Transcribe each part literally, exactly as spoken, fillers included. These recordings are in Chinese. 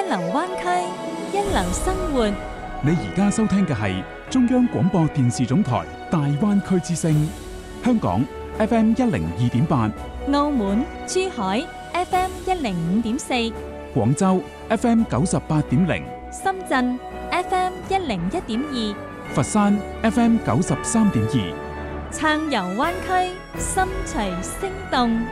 流灣區，一流生活。 你而家收聽嘅係中央廣播電視總台大灣區之聲，香港 F M 一零二點八， 澳門、珠海 F M 一零五點四， 廣州 F M 九十八點零， 深圳 F M 一零一點二， 佛山 F M 九十三點二。 暢遊灣區，心隨聲動。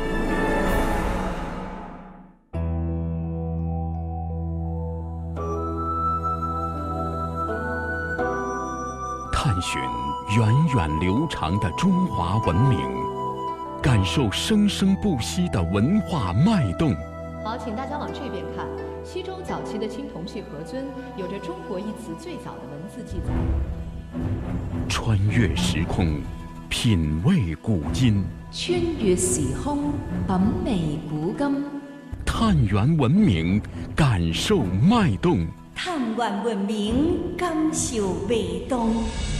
探寻源远流长的中华文明，感受生生不息的文化脉动。 好，请大家往这边看。西周早期的青铜器盒尊有着中国一词最早的文字记载。 穿越时空，品味古今。 穿越時空，品味古今。 探源文明，感受脉動。 探源文明，感受味動。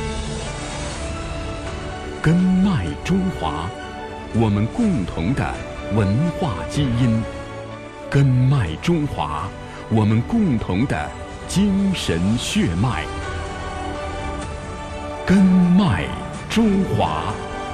根脉中华，我们共同的文化基因。根脉中华，我们共同的精神血脉。根脉中華。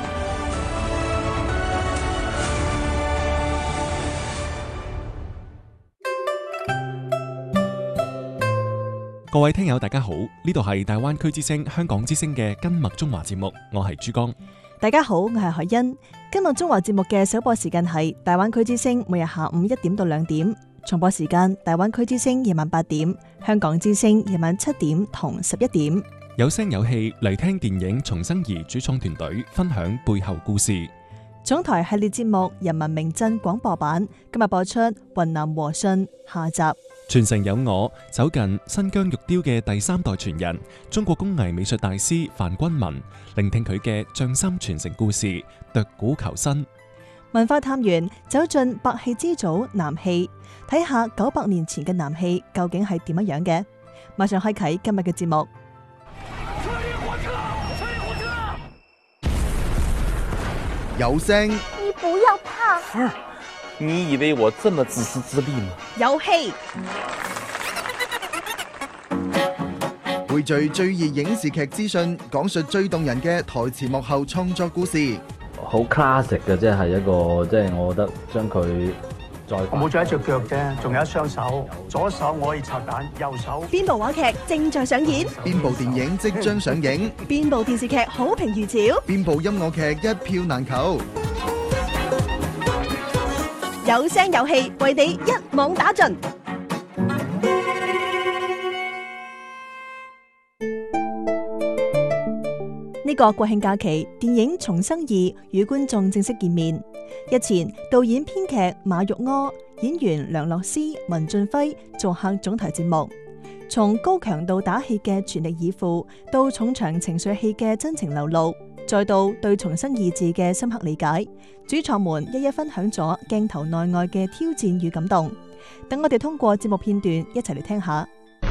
各位聽友大家好，呢度係大灣區之聲香港之聲嘅根脈中華節目，我係珠江。 大家好，我係海欣。根脈中華節目嘅首播時間係大灣區之聲每日下午一點到兩點，重播時間大灣區之聲夜晚八點，香港之聲夜晚七點同十一點。 有聲有戲嚟聽電影《重生兒》主創團隊分享背後故事。 總台系列節目《人民名鎮》廣播版今日播出《雲南和信》下集。 傳承有我走近新疆玉雕嘅第三代傳人，中國工藝美術大師范君文，聆聽佢嘅匠心傳承故事，奪古求新。 文化探源走進白戲之祖南戲，睇下九百年前嘅南戲究竟係點樣樣嘅。馬上開啟今日嘅節目。 有聲， 你不要怕。 兒，你以為我這麼自私自利嗎？ 有戲， 匯聚最熱影視劇資訊，講述最動人嘅台詞幕後創作故事。 好 classic 嘅，即係一個，即係我覺得將佢再我冇咗一隻腳啫，仲有一雙手，左手我可以拆彈，右手。 邊部話劇正在上演？ 邊部電影即將上映？ 邊部電視劇好評如潮？ 邊部音樂劇一票難求？ 有聲有戲，為你一網打盡。呢個國慶假期，電影《重生二》與觀眾正式見面。日前，導演編劇馬玉柯、演員梁洛施、文俊輝做客總台節目，從高強度打戲嘅全力以赴，到重場情緒戲嘅真情流露，再到對重生二字嘅深刻理解，主創們一一分享咗鏡頭內外嘅挑戰與感動。等我哋通過節目片段一齊嚟聽下。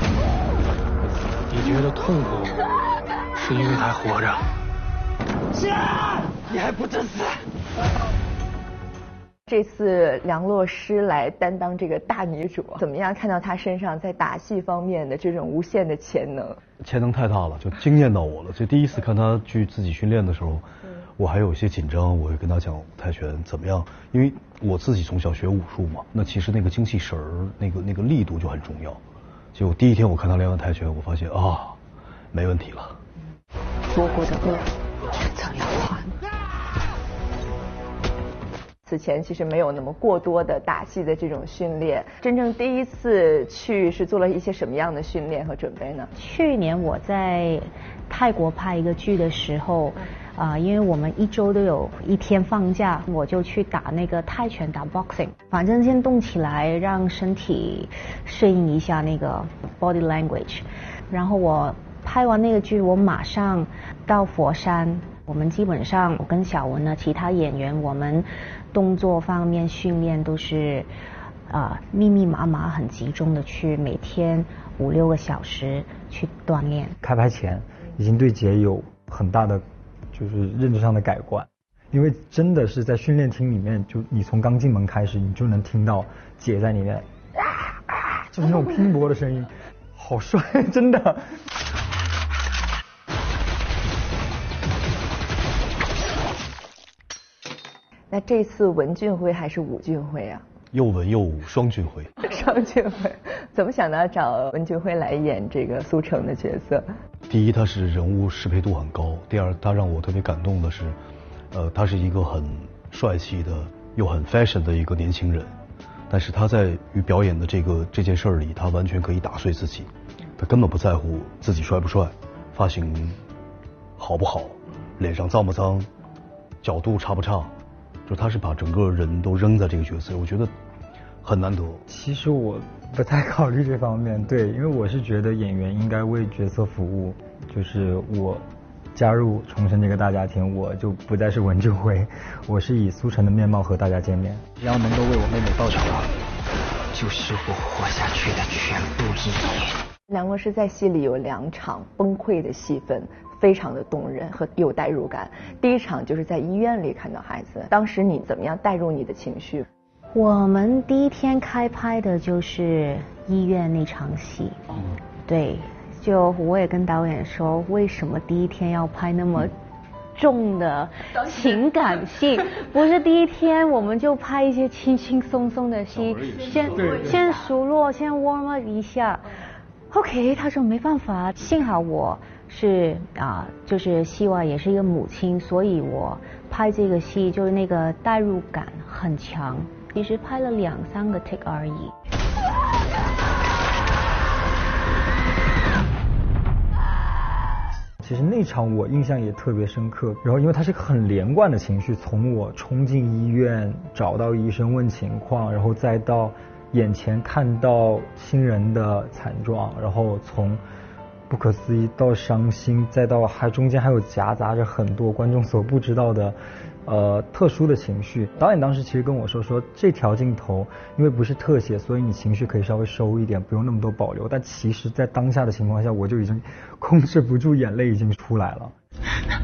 你覺得痛苦，是因為還活着。 是啊，你還不真死。 這次梁洛施來擔當這個大女主，怎麼樣看到她身上在打戲方面的這種無限的潛能？ 潛能太大了，就驚豔到我了。就第一次看她去自己訓練的時候，嗯、我還有一些緊張，我會跟她講泰拳怎麼樣，因為我自己從小學武術嘛，那其實那個精氣神兒，那個那個力度就很重要。結果第一天我看她練完泰拳，我發現啊，沒問題了。 做過的惡，遲早要還。此前其實沒有那麼過多的打戲的這種訓練，真正第一次去是做了一些什麼樣的訓練和準備呢？ 去年我在泰國拍一個劇的時候，啊、呃，因為我們一周都有一天放假，我就去打那個泰拳，打 boxing， 反正先動起來，讓身體適應一下那個 body language。然後我拍完那個劇，我馬上到佛山。我們基本上，我跟小文呢，其他演員，我們動作方面訓練都是，啊、呃，密密麻麻，很集中的去每天五六個小時去鍛煉。 開拍前已經對姐有很大的就是認知上的改觀，因為真的是在訓練廳裡面，就你從剛進門開始，你就能聽到姐在裡面啊啊， 就是那种拼搏的声音，好帅，真的。 那这次文俊辉还是武俊辉啊？ 又文又武，双俊辉。 双俊辉，怎么想到找文俊辉来演这个苏成的角色？ 第一，他是人物适配度很高；第二，他让我特别感动的是，呃，他是一个很帅气的又很 fashion 的一个年轻人，但是他在于表演的这个这件事儿里，他完全可以打碎自己，他根本不在乎自己帅不帅，发型好不好，脸上脏不脏，角度差不差。就他是把整个人都扔在这个角色，我觉得很难得。 其实我不太考虑这方面，对，因为我是觉得演员应该为角色服务，就是我加入重生这个大家庭，我就不再是文俊辉，我是以苏成的面貌和大家见面。只要能够为我妹妹报仇， 就是我活下去的全部意义。 梁国师在戏里有两场崩溃的戏份，非常的动人和有代入感。第一场就是在医院里看到孩子，当时你怎么样带入你的情绪？ 我们第一天开拍的就是医院那场戏，嗯，对，就我也跟导演说，为什么第一天要拍那么重的情感戏？不是第一天我们就拍一些轻轻松松的戏，先先熟络，先 warm up 一下。OK， 他说没办法，幸好我是啊、呃，就是希望也是一个母亲，所以我拍这个戏就是那个代入感很强。其实拍了两三个 take 而已。 其实那场我印象也特别深刻，然后因为它是一个很连贯的情绪，从我冲进医院找到医生问情况，然后再到眼前看到亲人的惨状，然后从不可思议到伤心，再到还中间还有夹杂着很多观众所不知道的呃特殊的情绪。导演当时其实跟我说说这条镜头因为不是特写，所以你情绪可以稍微收一点，不用那么多保留。但其实在当下的情况下，我就已经控制不住眼泪已经出来了。